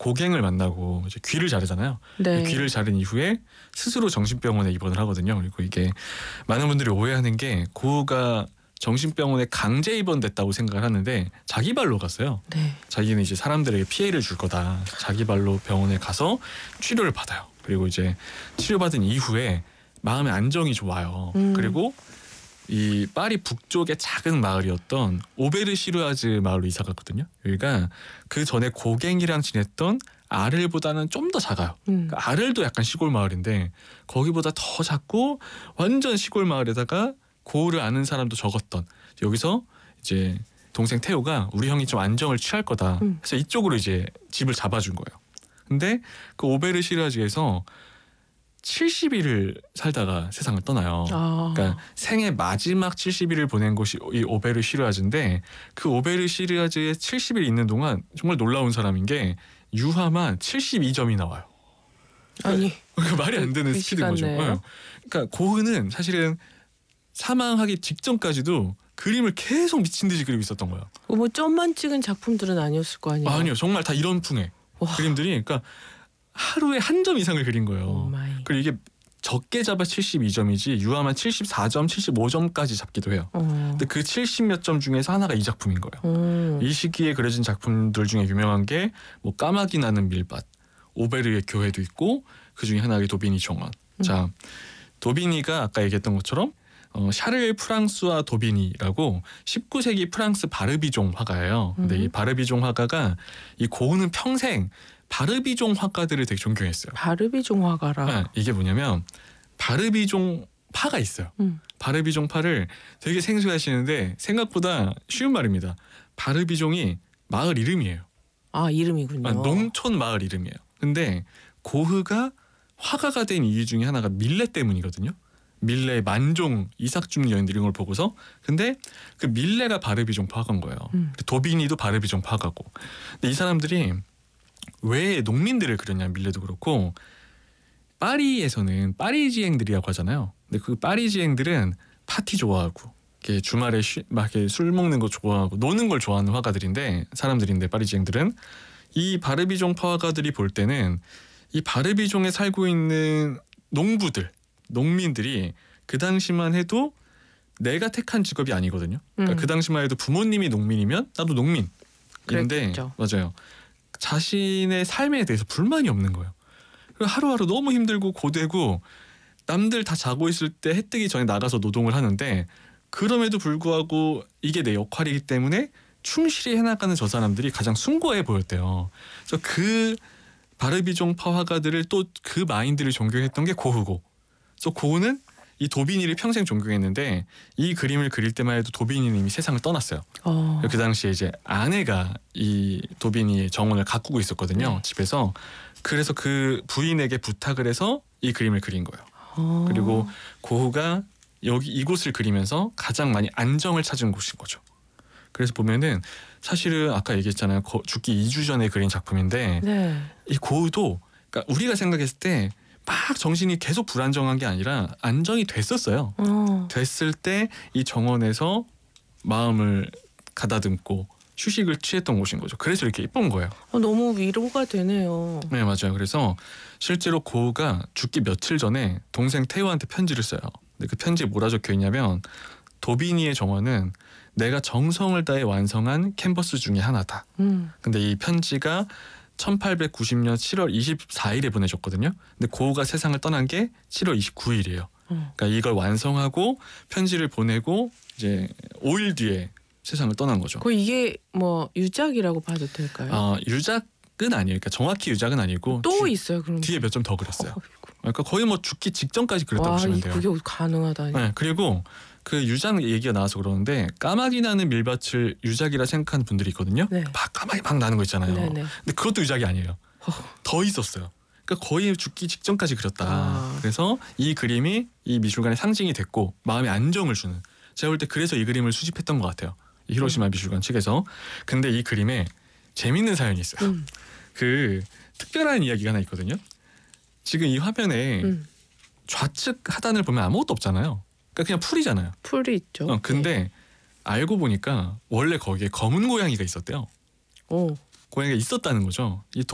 고갱을 만나고 이제 귀를 자르잖아요. 네. 귀를 자른 이후에 스스로 정신병원에 입원을 하거든요. 그리고 이게 많은 분들이 오해하는 게 고우가 정신병원에 강제 입원됐다고 생각을 하는데 자기 발로 갔어요. 네. 자기는 이제 사람들에게 피해를 줄 거다. 자기 발로 병원에 가서 치료를 받아요. 그리고 이제 치료받은 이후에 마음의 안정이 좋아요. 그리고 이 파리 북쪽의 작은 마을이었던 오베르시르아즈 마을로 이사 갔거든요. 여기가 그 전에 고갱이랑 지냈던 아를보다는 좀 더 작아요. 그러니까 아를도 약간 시골 마을인데 거기보다 더 작고 완전 시골 마을에다가 고우를 아는 사람도 적었던, 여기서 이제 동생 태호가 우리 형이 좀 안정을 취할 거다. 그래서 이쪽으로 이제 집을 잡아준 거예요. 근데 그 오베르시르아즈에서 70일을 살다가 세상을 떠나요. 그러니까 생애 마지막 70일을 보낸 곳이 이 오베르시르아즈인데 그 오베르시르아즈에 70일 있는 동안 정말 놀라운 사람인 게 유화만 72점이 나와요. 아니 그러니까 말이 안 되는 스피드인 거죠. 네. 그러니까 고흐는 사실은 사망하기 직전까지도 그림을 계속 미친 듯이 그리고 있었던 거예요. 뭐 점만 찍은 작품들은 아니었을 거 아니에요? 아니요, 정말 다 이런 풍의 그림들이, 그러니까 하루에 한 점 이상을 그린 거예요. 그리고 이게 적게 잡아 72점이지 유화만 74점, 75점까지 잡기도 해요. 근데 그 70몇 점 중에서 하나가 이 작품인 거예요. 이 시기에 그려진 작품들 중에 유명한 게 뭐 까마귀 나는 밀밭, 오베르의 교회도 있고 그 중에 하나가 도비니 정원. 자, 도비니가 아까 얘기했던 것처럼 샤를 프랑스와 도비니라고 19세기 프랑스 바르비종 화가예요. 근데 이 바르비종 화가가 이 고흐는 평생 바르비종 화가들을 되게 존경했어요. 바르비종 화가라. 네, 이게 뭐냐면 바르비종 파가 있어요. 바르비종 파를 되게 생소하시는데 생각보다 쉬운 말입니다. 바르비종이 마을 이름이에요. 아, 이름이군요. 농촌 마을 이름이에요. 근데 고흐가 화가가 된 이유 중에 하나가 밀레 때문이거든요. 밀레, 만종, 이삭중 여인 이런 걸 보고서. 근데 그 밀레가 바르비종 파가인 거예요. 도비니도 바르비종 파가고. 근데 이 사람들이 왜 농민들을 그렸냐, 밀레도 그렇고, 파리에서는 파리지앵들이라고 하잖아요. 근데 그 파리지앵들은 파티 좋아하고 이렇게 주말에 막 이렇게 술 먹는 거 좋아하고 노는 걸 좋아하는 화가들인데, 사람들인데, 파리지앵들은 이 바르비종 화가들이 볼 때는 이 바르비종에 살고 있는 농부들, 농민들이 그 당시만 해도 내가 택한 직업이 아니거든요. 그러니까 그 당시만 해도 부모님이 농민이면 나도 농민인데, 맞아요. 자신의 삶에 대해서 불만이 없는 거예요. 그리고 하루하루 너무 힘들고 고되고 남들 다 자고 있을 때 해 뜨기 전에 나가서 노동을 하는데, 그럼에도 불구하고 이게 내 역할이기 때문에 충실히 해나가는 저 사람들이 가장 숭고해 보였대요. 그래서 그 바르비종파 화가들을 또 그 마인드를 존경했던 게 고흐고, 그래서 고흐는 이 도비니를 평생 존경했는데 이 그림을 그릴 때만 해도 도비니는 이미 세상을 떠났어요. 그 당시에 이제 아내가 이 도비니의 정원을 가꾸고 있었거든요. 집에서. 그래서 그 부인에게 부탁을 해서 이 그림을 그린 거예요. 그리고 고흐가 여기 이곳을 그리면서 가장 많이 안정을 찾은 곳인 거죠. 그래서 보면은 사실은 아까 얘기했잖아요. 죽기 2주 전에 그린 작품인데, 이 고흐도 그러니까 우리가 생각했을 때 막 정신이 계속 불안정한 게 아니라 안정이 됐었어요. 됐을 때 이 정원에서 마음을 가다듬고 휴식을 취했던 곳인 거죠. 그래서 이렇게 예쁜 거예요. 너무 위로가 되네요. 네, 맞아요. 그래서 실제로 고흐가 죽기 며칠 전에 동생 태호한테 편지를 써요. 근데 그 편지에 뭐라 적혀 있냐면, 도비니의 정원은 내가 정성을 다해 완성한 캔버스 중에 하나다. 근데 이 편지가 1890년 7월 24일에 보내줬거든요. 근데 고흐가 세상을 떠난 게 7월 29일이에요. 그러니까 이걸 완성하고 편지를 보내고 이제 5일 뒤에 세상을 떠난 거죠. 이게 뭐 유작이라고 봐도 될까요? 유작은 아니에요. 그러니까 정확히 유작은 아니고 또 있어요. 그럼 뒤에 몇 점 더 그렸어요. 그러니까 거의 뭐 죽기 직전까지 그렸다고 보시면 돼요. 그게 가능하다니. 네, 그리고 그 유작 얘기가 나와서 그러는데, 까마귀 나는 밀밭을 유작이라 생각하는 분들이 있거든요. 막 까마귀 막 나는 거 있잖아요. 근데 그것도 유작이 아니에요. 더 있었어요. 그러니까 거의 죽기 직전까지 그렸다. 그래서 이 그림이 이 미술관의 상징이 됐고 마음의 안정을 주는, 제가 볼 때 그래서 이 그림을 수집했던 것 같아요. 이 히로시마 미술관 측에서. 근데 이 그림에 재밌는 사연이 있어요. 그 특별한 이야기가 하나 있거든요. 지금 이 화면에 좌측 하단을 보면 아무것도 없잖아요. 그러니까 그냥 풀이잖아요. 풀이 있죠. 근데 알고 보니까 원래 거기에 검은 고양이가 있었대요. 고양이가 있었다는 거죠. 이